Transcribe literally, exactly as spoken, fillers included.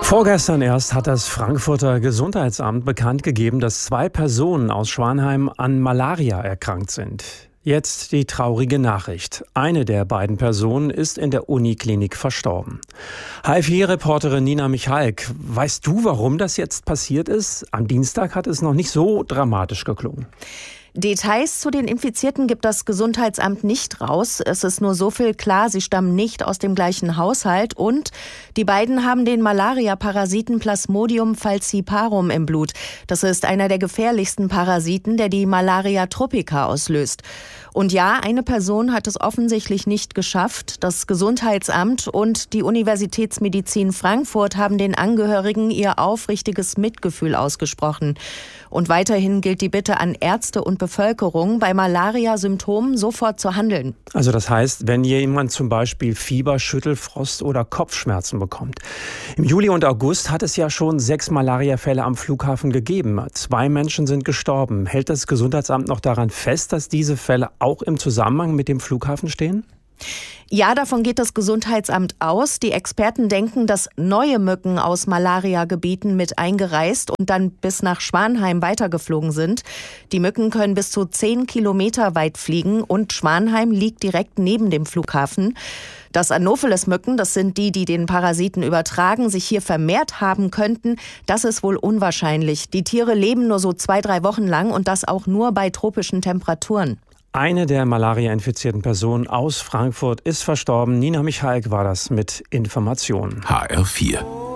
Vorgestern erst hat das Frankfurter Gesundheitsamt bekannt gegeben, dass zwei Personen aus Schwanheim an Malaria erkrankt sind. Jetzt die traurige Nachricht. Eine der beiden Personen ist in der Uniklinik verstorben. H F I-Reporterin Nina Michalk, weißt du, warum das jetzt passiert ist? Am Dienstag hat es noch nicht so dramatisch geklungen. Details zu den Infizierten gibt das Gesundheitsamt nicht raus. Es ist nur so viel klar, sie stammen nicht aus dem gleichen Haushalt und die beiden haben den Malaria-Parasiten Plasmodium falciparum im Blut. Das ist einer der gefährlichsten Parasiten, der die Malaria tropica auslöst. Und ja, eine Person hat es offensichtlich nicht geschafft. Das Gesundheitsamt und die Universitätsmedizin Frankfurt haben den Angehörigen ihr aufrichtiges Mitgefühl ausgesprochen. Und weiterhin gilt die Bitte an Ärzte und Bevölkerung, bei Malaria-Symptomen sofort zu handeln. Also das heißt, wenn jemand zum Beispiel Fieber, Schüttelfrost oder Kopfschmerzen bekommt. Im Juli und August hat es ja schon sechs Malariafälle am Flughafen gegeben. Zwei Menschen sind gestorben. Hält das Gesundheitsamt noch daran fest, dass diese Fälle auch im Zusammenhang mit dem Flughafen stehen? Ja, davon geht das Gesundheitsamt aus. Die Experten denken, dass neue Mücken aus Malaria-Gebieten mit eingereist und dann bis nach Schwanheim weitergeflogen sind. Die Mücken können bis zu zehn Kilometer weit fliegen und Schwanheim liegt direkt neben dem Flughafen. Dass Anopheles-Mücken, das sind die, die den Parasiten übertragen, sich hier vermehrt haben könnten, das ist wohl unwahrscheinlich. Die Tiere leben nur so zwei, drei Wochen lang und das auch nur bei tropischen Temperaturen. Eine der Malaria-infizierten Personen aus Frankfurt ist verstorben. Nina Michalk war das mit Informationen. H R vier